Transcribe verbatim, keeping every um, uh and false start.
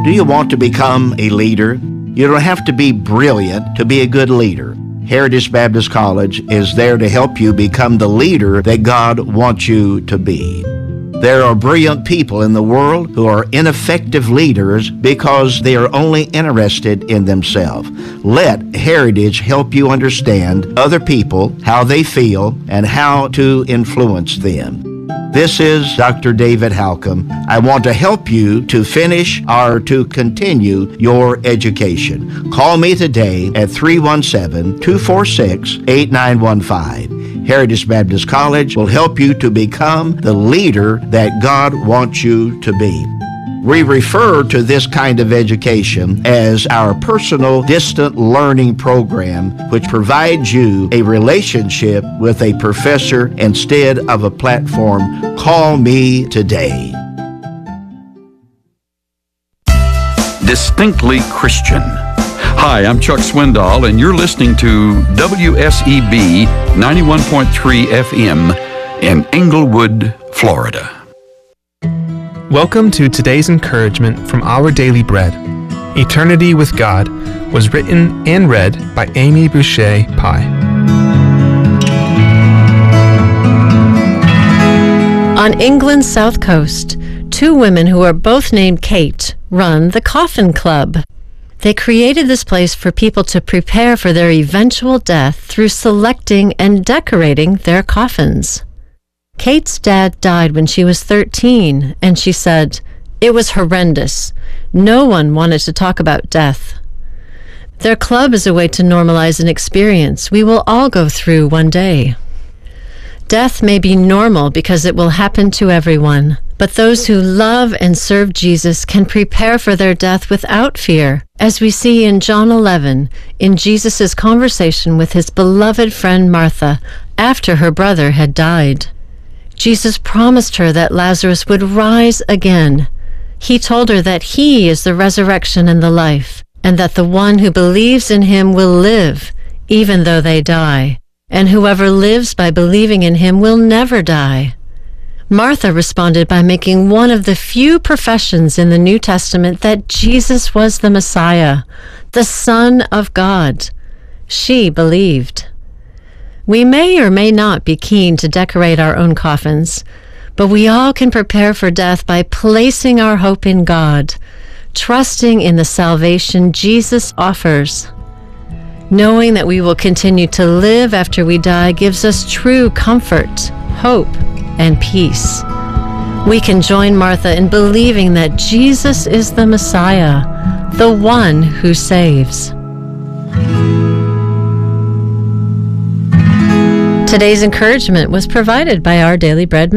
Do you want to become a leader? You don't have to be brilliant to be a good leader. Heritage Baptist College is there to help you become the leader that God wants you to be. There are brilliant people in the world who are ineffective leaders because they are only interested in themselves. Let Heritage help you understand other people, how they feel, and how to influence them. This is Doctor David Halcomb. I want to help you to finish or to continue your education. Call me today at three one seven, two four six, eight nine one five. Heritage Baptist College will help you to become the leader that God wants you to be. We refer to this kind of education as our personal distant learning program, which provides you a relationship with a professor instead of a platform. Call me today. Distinctly Christian. Hi, I'm Chuck Swindoll, and you're listening to W S E B ninety-one point three F M in Englewood, Florida. Welcome to today's encouragement from Our Daily Bread. Eternity with God was written and read by Amy Boucher Pye. On England's south coast, two women who are both named Kate run the Coffin Club. They created this place for people to prepare for their eventual death through selecting and decorating their coffins. Kate's dad died when she was thirteen, and she said, "It was horrendous. No one wanted to talk about death." Their club is a way to normalize an experience we will all go through one day. Death may be normal because it will happen to everyone, but those who love and serve Jesus can prepare for their death without fear, as we see in John eleven, in Jesus' conversation with his beloved friend Martha after her brother had died. Jesus promised her that Lazarus would rise again. He told her that he is the resurrection and the life, and that the one who believes in him will live, even though they die, and whoever lives by believing in him will never die. Martha responded by making one of the few professions in the New Testament that Jesus was the Messiah, the Son of God. She believed. We may or may not be keen to decorate our own coffins, but we all can prepare for death by placing our hope in God, trusting in the salvation Jesus offers. Knowing that we will continue to live after we die gives us true comfort, hope, and peace. We can join Martha in believing that Jesus is the Messiah, the one who saves. Today's encouragement was provided by Our Daily Bread